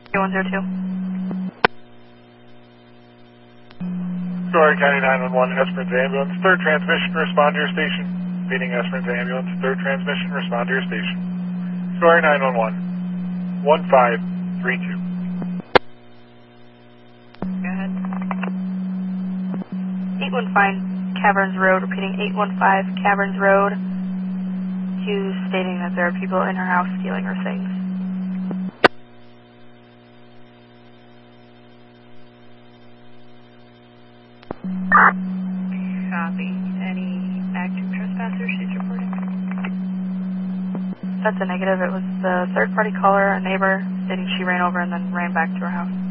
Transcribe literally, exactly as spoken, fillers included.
one zero two. Story County nine one one, Esperance Ambulance. Third transmission, respond to your station. Feeding Esperance Ambulance. Third transmission, respond to your station. Story nine one one, one five three two. Go ahead. eight one five Caverns Road, repeating eight one five Caverns Road. She's stating that there are people in her house stealing her things. Copy. Any active trespassers she's reporting? That's a negative. It was the third party caller, a neighbor, stating she ran over and then ran back to her house.